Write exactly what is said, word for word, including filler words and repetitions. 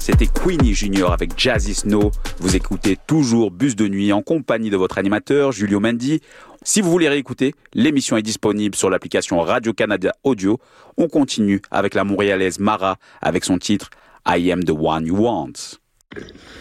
c'était Queenie Junior avec Jazzy Snow. Vous écoutez toujours Bus de nuit en compagnie de votre animateur Julio Mendy. Si vous voulez réécouter, l'émission est disponible sur l'application Radio-Canada Audio. On continue avec la montréalaise Mara avec son titre I Am the One You Want.